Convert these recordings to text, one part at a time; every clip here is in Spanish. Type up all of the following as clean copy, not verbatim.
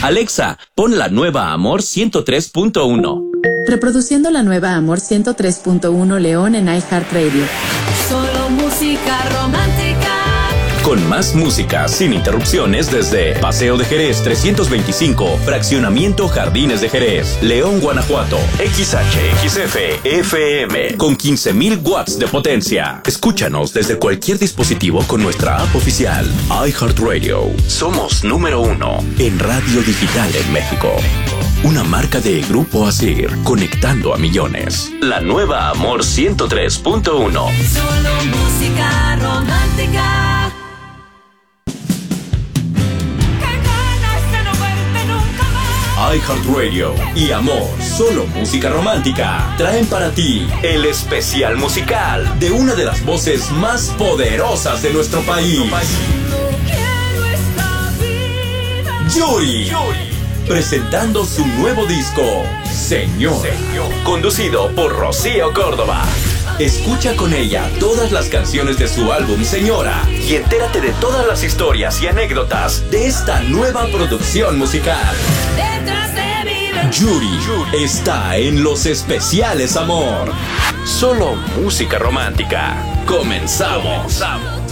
Alexa, pon la nueva Amor 103.1. Reproduciendo la nueva Amor 103.1 León en iHeartRadio. Solo música romántica. Con más música, sin interrupciones desde Paseo de Jerez 325, Fraccionamiento Jardines de Jerez, León, Guanajuato. XHXF FM con 15,000 watts de potencia. Escúchanos desde cualquier dispositivo con nuestra app oficial iHeartRadio. Somos número 1 en radio digital en México. Una marca de Grupo Asir, conectando a millones. La nueva Amor 103.1. Solo música romántica. iHeartRadio y Amor, solo música romántica, traen para ti el especial musical de una de las voces más poderosas de nuestro país. Yuri, presentando su nuevo disco, Señor, conducido por Rocío Córdoba. Escucha con ella todas las canciones de su álbum Señora y entérate de todas las historias y anécdotas de esta nueva producción musical. Yuri está en los especiales Amor. Solo música romántica. Comenzamos.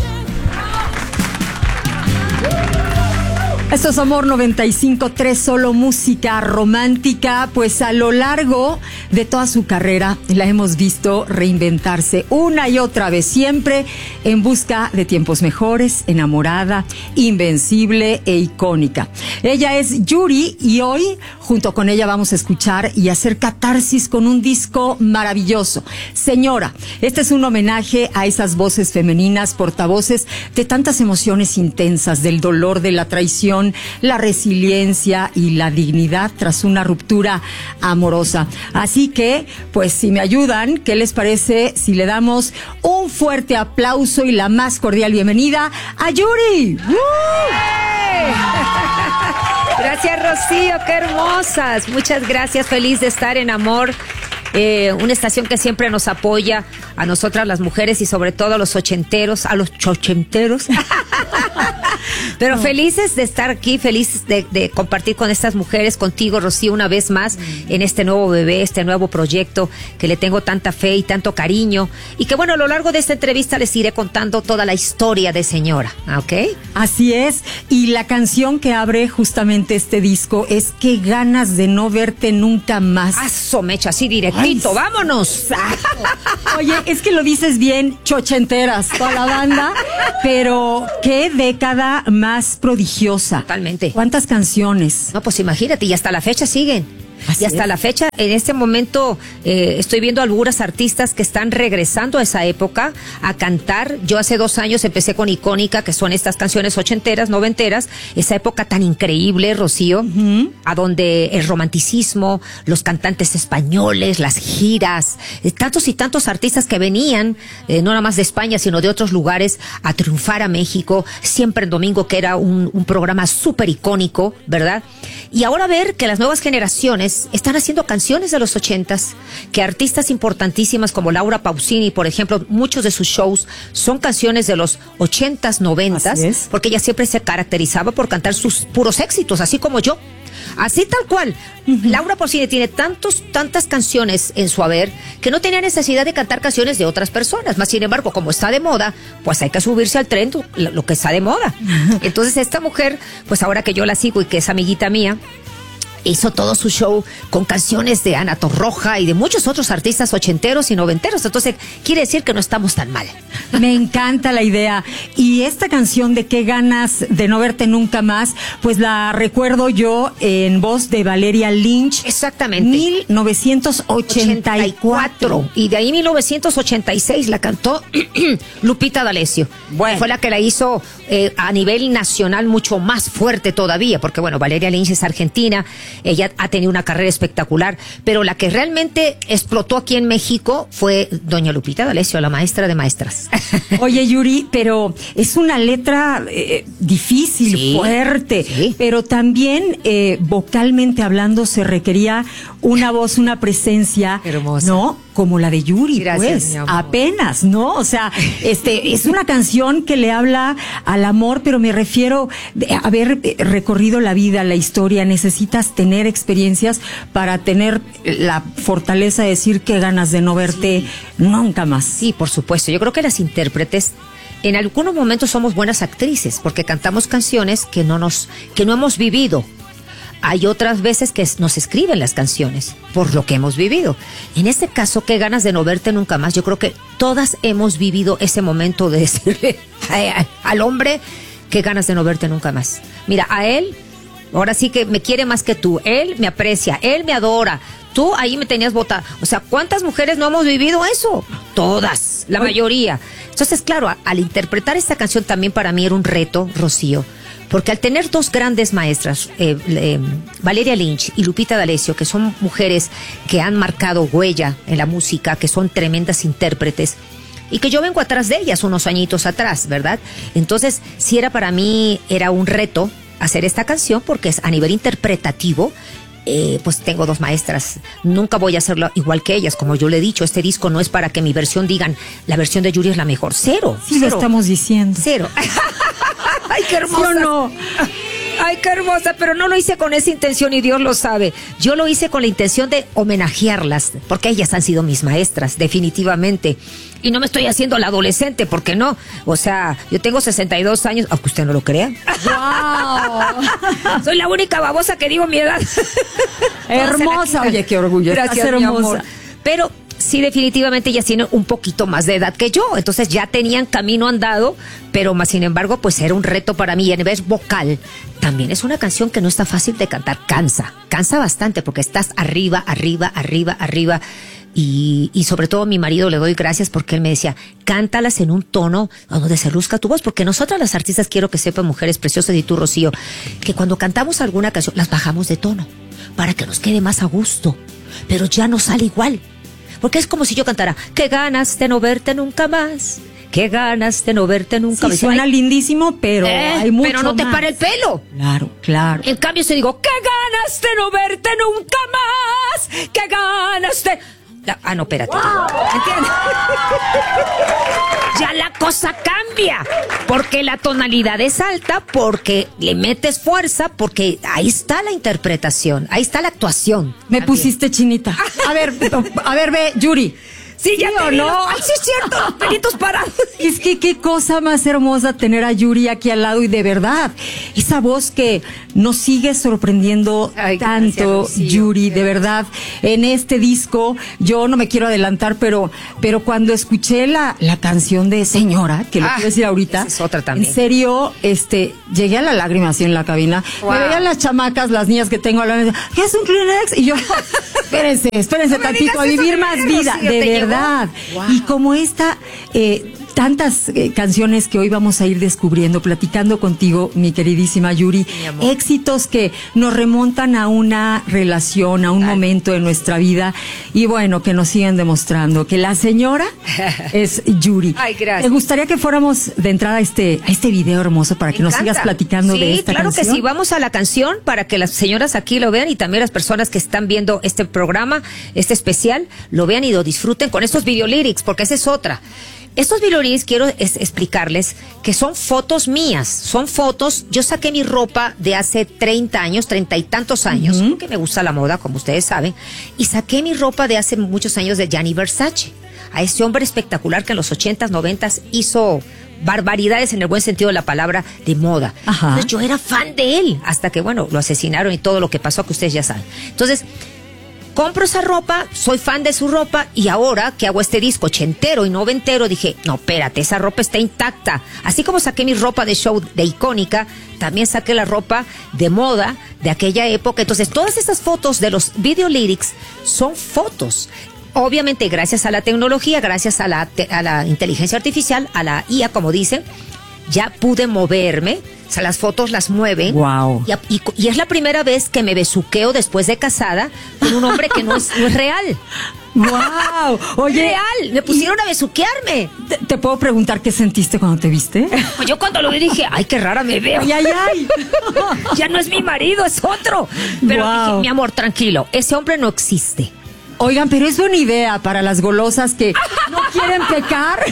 Esto es Amor 95.3, solo música romántica. Pues a lo largo de toda su carrera la hemos visto reinventarse una y otra vez, siempre en busca de tiempos mejores, enamorada, invencible e icónica. Ella es Yuri y hoy junto con ella vamos a escuchar y hacer catarsis con un disco maravilloso. Señora, este es un homenaje a esas voces femeninas, portavoces de tantas emociones intensas, del dolor, de la traición, la resiliencia y la dignidad tras una ruptura amorosa. Así que, pues si me ayudan, ¿qué les parece si le damos un fuerte aplauso y la más cordial bienvenida a Yuri? Gracias, Rocío, qué hermosas. Muchas gracias, feliz de estar en Amor. Una estación que siempre nos apoya a nosotras las mujeres y sobre todo a los ochenteros, a los chochenteros. Pero felices de estar aquí, felices de compartir con estas mujeres, contigo, Rocío, una vez más en este nuevo bebé, este nuevo proyecto que le tengo tanta fe y tanto cariño. Y que bueno, a lo largo de esta entrevista les iré contando toda la historia de Señora, ¿ok? Así es, y la canción que abre justamente este disco es Qué ganas de no verte nunca más. ¡Aso, mecha! Así directito, ¡vámonos! Oye, es que lo dices bien, chochenteras, toda la banda, pero qué década más prodigiosa. Totalmente. ¿Cuántas canciones? No, pues imagínate, y hasta la fecha siguen. Así y hasta es. la fecha, en este momento, estoy viendo algunas artistas que están regresando a esa época a cantar. Yo hace 2 años empecé con Icónica, que son estas canciones ochenteras, noventeras, esa época tan increíble, Rocío, a donde el romanticismo, los cantantes españoles, las giras, tantos y tantos artistas que venían, no nada más de España, sino de otros lugares, a triunfar a México, siempre en domingo, que era un programa súper icónico, ¿verdad? Y ahora ver que las nuevas generaciones están haciendo canciones de los 80s, que artistas importantísimas como Laura Pausini, por ejemplo, muchos de sus shows son canciones de los 80s, 90s, porque ella siempre se caracterizaba por cantar sus puros éxitos, así como yo. Así tal cual. Laura Pausini tiene tantas canciones en su haber que no tenía necesidad de cantar canciones de otras personas. Más sin embargo, como está de moda, pues hay que subirse al tren lo que está de moda. Entonces esta mujer, pues ahora que yo la sigo y que es amiguita mía, hizo todo su show con canciones de Ana Torroja y de muchos otros artistas ochenteros y noventeros. Entonces, quiere decir que no estamos tan mal. Me encanta la idea. Y esta canción de Qué ganas de no verte nunca más, pues la recuerdo yo en voz de Valeria Lynch. Exactamente. 1984. Y de ahí 1986 la cantó Lupita D'Alessio. Bueno. Fue la que la hizo a nivel nacional mucho más fuerte todavía, porque bueno, Valeria Lynch es argentina. Ella ha tenido una carrera espectacular, pero la que realmente explotó aquí en México fue doña Lupita D'Alessio, la maestra de maestras. Oye, Yuri, pero es una letra difícil, Sí, fuerte, sí. pero también vocalmente hablando se requería una voz, una presencia, Hermosa. ¿no? como la de Yuri, Gracias, pues, mi amor. apenas, ¿no? O sea, es una canción que le habla al amor, pero me refiero a haber recorrido la vida, la historia. Necesitas tener experiencias para tener la fortaleza de decir qué ganas de no verte nunca más. Sí, por supuesto. Yo creo que las intérpretes en algunos momentos somos buenas actrices porque cantamos canciones que no hemos vivido. Hay otras veces que nos escriben las canciones por lo que hemos vivido. En este caso, qué ganas de no verte nunca más. Yo creo que todas hemos vivido ese momento de decirle al hombre qué ganas de no verte nunca más. Mira, a él, ahora sí que me quiere más que tú. Él me aprecia, él me adora. Tú ahí me tenías botada. O sea, ¿cuántas mujeres no hemos vivido eso? Todas, la mayoría. Entonces, claro, al interpretar esta canción también para mí era un reto, Rocío. Porque al tener dos grandes maestras, Valeria Lynch y Lupita D'Alessio, que son mujeres que han marcado huella en la música, que son tremendas intérpretes, y que yo vengo atrás de ellas unos añitos atrás, ¿verdad? Entonces, sí para mí era un reto hacer esta canción, porque es a nivel interpretativo. Pues tengo dos maestras, nunca voy a hacerlo igual que ellas, como yo le he dicho, este disco no es para que mi versión digan, la versión de Yuri es la mejor, cero. Sí, lo estamos diciendo. Cero. Ay, qué hermosa. ¿Sí o no? Ay, qué hermosa, pero no lo hice con esa intención y Dios lo sabe. Yo lo hice con la intención de homenajearlas, porque ellas han sido mis maestras, definitivamente. Y no me estoy haciendo la adolescente, porque no. O sea, yo tengo 62 años, aunque usted no lo crea. ¡Wow! Soy la única babosa que digo mi edad. Hermosa, oye, qué orgullo. Gracias, Estás mi hermosa. amor. Pero sí, definitivamente ellas tienen un poquito más de edad que yo, entonces ya tenían camino andado, pero más sin embargo, pues era un reto para mí. Y a nivel vocal, también es una canción que no está fácil de cantar, cansa bastante, porque estás arriba. Y sobre todo a mi marido le doy gracias porque él me decía, cántalas en un tono donde se luzca tu voz, porque nosotras las artistas, quiero que sepan, mujeres preciosas, y tú, Rocío, que cuando cantamos alguna canción, las bajamos de tono, para que nos quede más a gusto, pero ya no sale igual, porque es como si yo cantara, qué ganas de no verte nunca más, qué ganas de no verte nunca más. Sí, suena lindísimo, pero hay mucho pero no te más. para el pelo. Claro. En cambio, si digo, qué ganas de no verte nunca más, qué ganas de... no, espérate. ¿Entiendes? Ya la cosa cambia, porque la tonalidad es alta, porque le metes fuerza, porque ahí está la interpretación, ahí está la actuación. Me pusiste chinita. A ver, ve, Yuri. Sí, ya ¿Sí o te no? no? Ay, sí es cierto, los pelitos parados. Es que qué cosa más hermosa tener a Yuri aquí al lado, y de verdad, esa voz que nos sigue sorprendiendo. Ay, tanto, gracias, Rocío. Yuri, de verdad. En este disco, yo no me quiero adelantar, pero cuando escuché la canción de Señora, que lo quiero decir ahorita, esa es otra también. en serio, llegué a la lágrima así en la cabina. Wow. Me veían las chamacas, las niñas que tengo hablando, ¿qué es un Kleenex? Y yo, espérense me tantito, digas a eso vivir de más veras, vida, Rocío, de ¿te llegó? verdad. Wow. Y como esta, tantas canciones que hoy vamos a ir descubriendo, platicando contigo, mi queridísima Yuri, Mi amor. éxitos que nos remontan a una relación, a un momento de nuestra vida, y bueno, que nos siguen demostrando que la señora es Yuri. Ay, gracias. ¿Te gustaría que fuéramos de entrada a este video hermoso para que nos sigas platicando de esta claro canción? que sí, vamos a la canción para que las señoras aquí lo vean y también las personas que están viendo este programa, este especial, lo vean y lo disfruten con estos video lyrics, porque esa es otra. Estos video lyrics quiero explicarles que son fotos mías, son fotos, yo saqué mi ropa de hace 30 años, 30 y tantos años, porque me gusta la moda, como ustedes saben, y saqué mi ropa de hace muchos años de Gianni Versace, a ese hombre espectacular que en los 80s, 90s hizo barbaridades en el buen sentido de la palabra de moda. Ajá. Entonces yo era fan de él, hasta que bueno, lo asesinaron y todo lo que pasó que ustedes ya saben. Entonces, compro esa ropa, soy fan de su ropa, y ahora que hago este disco ochentero y noventero, dije, no, espérate, esa ropa está intacta. Así como saqué mi ropa de show de icónica, también saqué la ropa de moda de aquella época. Entonces, todas esas fotos de los video lyrics son fotos. Obviamente, gracias a la tecnología, gracias a la inteligencia artificial, a la IA, como dicen, ya pude moverme. O sea, las fotos las mueven. Wow. Y es la primera vez que me besuqueo después de casada con un hombre que no es real. ¡Wow! Oye, Real. Me pusieron a besuquearme. ¿te puedo preguntar qué sentiste cuando te viste? Pues yo cuando lo vi dije, ay, qué rara me veo. ¡Ay! Ya no es mi marido, es otro. Pero Wow. dije, mi amor, tranquilo, ese hombre no existe. Oigan, pero es buena idea para las golosas que no quieren pecar.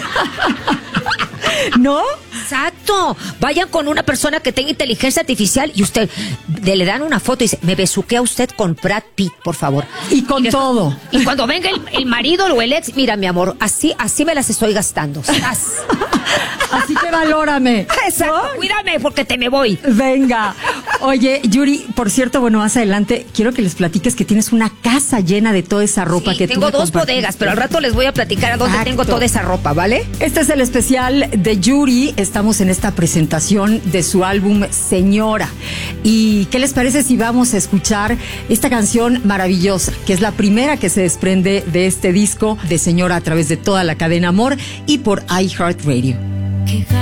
¿No? Exacto. Vayan con una persona que tenga inteligencia artificial y usted le dan una foto y dice, me besuquea usted con Brad Pitt, por favor. Y con todo. Y cuando venga el marido o el ex, mira, mi amor, así me las estoy gastando. Así que valórame. Exacto, ¿no? cuídame porque te me voy. Venga. Oye, Yuri, por cierto, bueno, más adelante quiero que les platiques que tienes una casa llena de toda esa ropa Sí, que tú tengo me 2 compartiste. bodegas, pero al rato les voy a platicar a dónde Exacto. tengo toda esa ropa, ¿vale? Este es el especial de Yuri. Estamos en esta presentación de su álbum Señora. ¿Y qué les parece si vamos a escuchar esta canción maravillosa, que es la primera que se desprende de este disco de Señora a través de toda la cadena Amor y por iHeartRadio?